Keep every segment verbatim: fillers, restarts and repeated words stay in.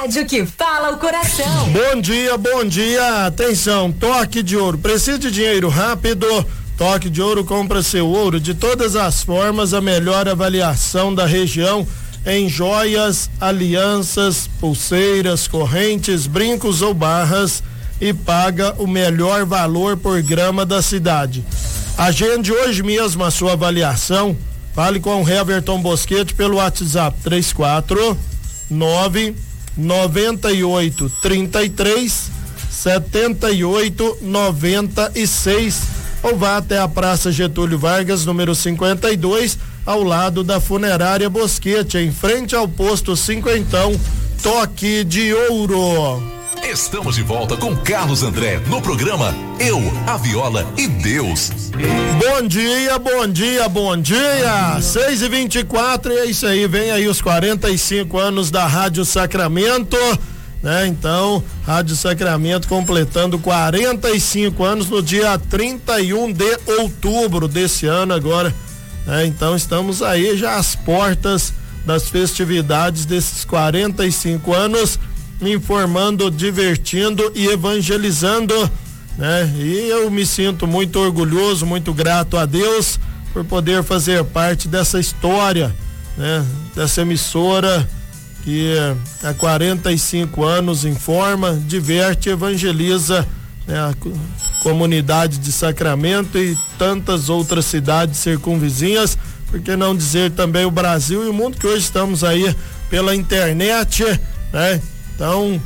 rádio que fala o coração. Bom dia, bom dia. Atenção, Toque de Ouro. Precisa de dinheiro rápido? Toque de Ouro compra seu ouro de todas as formas, a melhor avaliação da região em joias, alianças, pulseiras, correntes, brincos ou barras e paga o melhor valor por grama da cidade. Agende hoje mesmo a sua avaliação. Fale com o Heverton Bosquete pelo WhatsApp três quatro nove noventa e oito trinta e três setenta e oito noventa e seis ou vá até a Praça Getúlio Vargas, número cinquenta e dois, ao lado da Funerária Bosquete, em frente ao posto Cinquentão. Toque de Ouro. Estamos de volta com Carlos André no programa Eu, a Viola e Deus. Bom dia, bom dia, bom dia. seis e vinte e quatro, e é isso aí, vem aí os quarenta e cinco anos da Rádio Sacramento, né? Então, Rádio Sacramento completando quarenta e cinco anos no dia trinta e um de outubro desse ano agora, né? Então, estamos aí já às portas das festividades desses quarenta e cinco anos, informando, divertindo e evangelizando, né? E eu me sinto muito orgulhoso, muito grato a Deus por poder fazer parte dessa história, né? Dessa emissora que há quarenta e cinco anos informa, diverte, evangeliza, né? A comunidade de Sacramento e tantas outras cidades circunvizinhas, por que não dizer também o Brasil e o mundo, que hoje estamos aí pela internet, né? Então,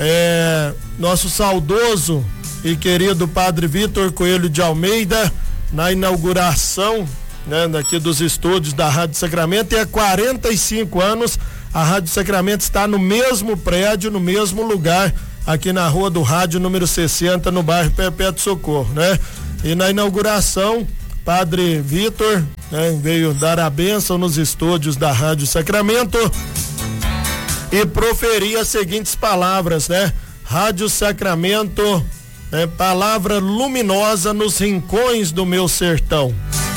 é, nosso saudoso e querido Padre Vitor Coelho de Almeida, na inauguração, né, daqui dos estúdios da Rádio Sacramento, e há quarenta e cinco anos a Rádio Sacramento está no mesmo prédio, no mesmo lugar, aqui na Rua do Rádio, número sessenta, no bairro Perpétuo Socorro, né? E na inauguração, Padre Vitor, né, veio dar a bênção nos estúdios da Rádio Sacramento e proferir as seguintes palavras, né? Rádio Sacramento, né? Palavra luminosa nos rincões do meu sertão.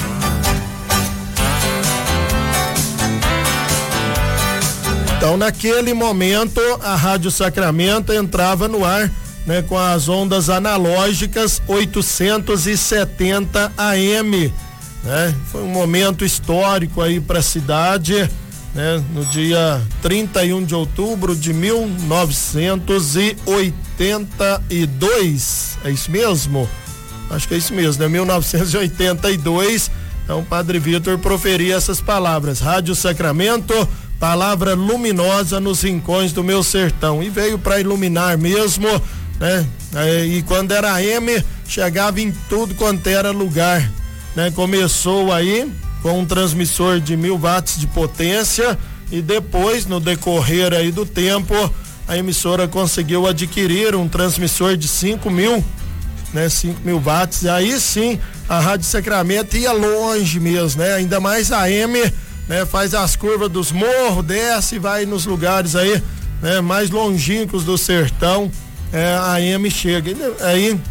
Então, naquele momento, a Rádio Sacramento entrava no ar, né, com as ondas analógicas oitocentos e setenta A M, né? Foi um momento histórico aí para a cidade, né? No dia trinta e um de outubro de mil novecentos e oitenta e dois, é isso mesmo? Acho que é isso mesmo, né? mil novecentos e oitenta e dois, então o Padre Vitor proferia essas palavras: Rádio Sacramento, palavra luminosa nos rincões do meu sertão, e veio para iluminar mesmo, né? E quando era A M, chegava em tudo quanto era lugar, né? Começou aí com um transmissor de mil watts de potência, e depois, no decorrer aí do tempo, a emissora conseguiu adquirir um transmissor de cinco mil, né? cinco mil watts, e aí sim a Rádio Sacramento ia longe mesmo, né? Ainda mais a A M, né? Faz as curvas dos morros, desce e vai nos lugares aí, né? Mais longínquos do sertão, é, a A M chega. E aí,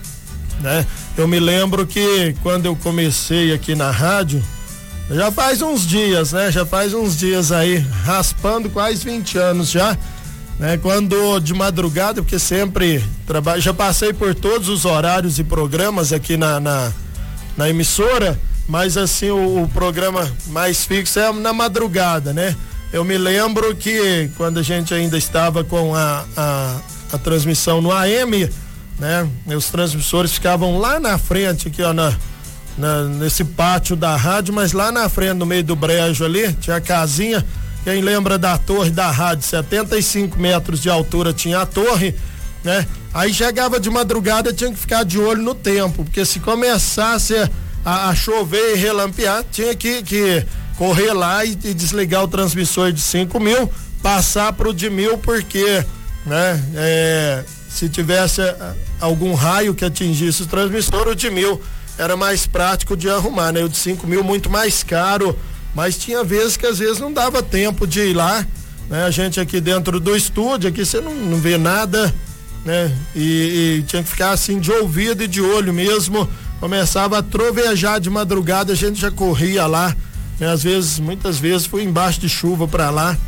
né? Eu me lembro que quando eu comecei aqui na rádio, já faz uns dias, né? Já faz uns dias aí, raspando quase vinte anos já, né? Quando de madrugada, porque sempre trabalho, já passei por todos os horários e programas aqui na, na, na emissora, mas assim, o, o programa mais fixo é na madrugada, né? Eu me lembro que quando a gente ainda estava com a, a, a transmissão no A M, né? Os transmissores ficavam lá na frente, aqui ó, na, na, nesse pátio da rádio, mas lá na frente, no meio do brejo ali, tinha a casinha. Quem lembra da torre da rádio, setenta e cinco metros de altura tinha a torre, né? Aí chegava de madrugada, tinha que ficar de olho no tempo, porque se começasse a, a chover e relampear, tinha que, que correr lá e, e desligar o transmissor de cinco mil, passar pro de mil, porque, né, é, se tivesse algum raio que atingisse o transmissor, o de mil era mais prático de arrumar, né? O de cinco mil muito mais caro, mas tinha vezes que às vezes não dava tempo de ir lá, né? A gente aqui dentro do estúdio, aqui você não, não vê nada, né? E, e tinha que ficar assim de ouvido e de olho mesmo. Começava a trovejar de madrugada, a gente já corria lá, né? Às vezes, muitas vezes fui embaixo de chuva para lá,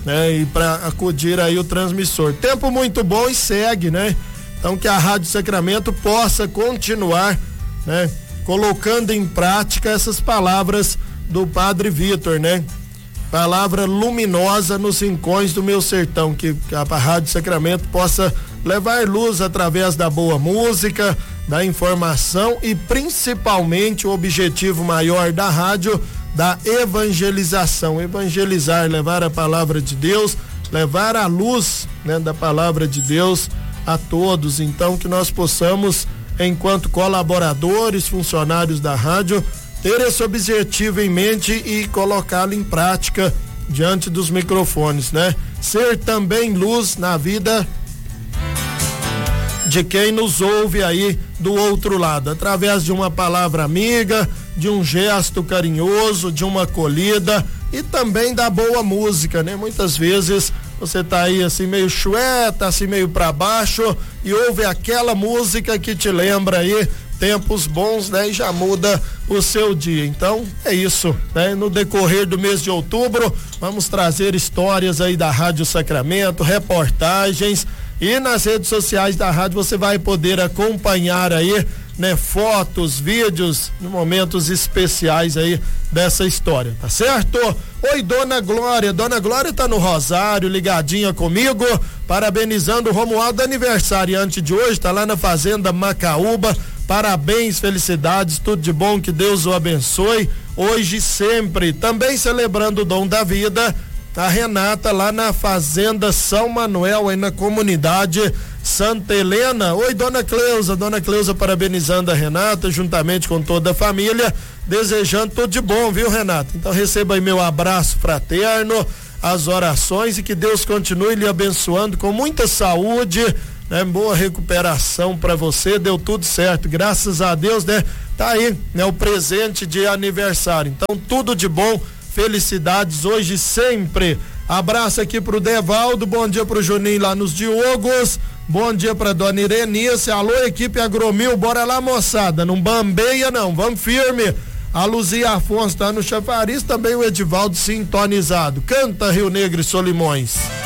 né? E para acudir aí o transmissor. Tempo muito bom e segue, né? Então que a Rádio Sacramento possa continuar, né? Colocando em prática essas palavras do Padre Vitor, né? Palavra luminosa nos rincões do meu sertão, que a Rádio Sacramento possa levar luz através da boa música, da informação e principalmente o objetivo maior da rádio, da evangelização, evangelizar, levar a palavra de Deus, levar a luz, né, da palavra de Deus a todos. Então que nós possamos, enquanto colaboradores, funcionários da rádio, ter esse objetivo em mente e colocá-lo em prática diante dos microfones, né? Ser também luz na vida de quem nos ouve aí do outro lado, através de uma palavra amiga, de um gesto carinhoso, de uma acolhida e também da boa música, né? Muitas vezes você tá aí assim meio chueta, assim meio para baixo e ouve aquela música que te lembra aí tempos bons, né? E já muda o seu dia. Então é isso, né? No decorrer do mês de outubro vamos trazer histórias aí da Rádio Sacramento, reportagens, e nas redes sociais da rádio você vai poder acompanhar aí, né? Fotos, vídeos, momentos especiais aí dessa história, tá certo? Oi, Dona Glória, Dona Glória tá no Rosário, ligadinha comigo, parabenizando o Romualdo, aniversariante de hoje, tá lá na Fazenda Macaúba. Parabéns, felicidades, tudo de bom, que Deus o abençoe, hoje e sempre. Também celebrando o dom da vida, a Renata lá na Fazenda São Manuel, aí na comunidade Santa Helena. Oi, Dona Cleusa, Dona Cleusa parabenizando a Renata, juntamente com toda a família, desejando tudo de bom, viu, Renata? Então receba aí meu abraço fraterno, as orações, e que Deus continue lhe abençoando com muita saúde, né? Boa recuperação para você, deu tudo certo, graças a Deus, né? Tá aí, né? O presente de aniversário, então tudo de bom, felicidades hoje e sempre. Abraço aqui pro Devaldo, bom dia pro Juninho lá nos Diogos, bom dia pra Dona Irenice, alô equipe Agromil, bora lá moçada, não bambeia não, vamos firme. A Luzia Afonso tá no chafariz, também o Edivaldo sintonizado. Canta Rio Negro e Solimões.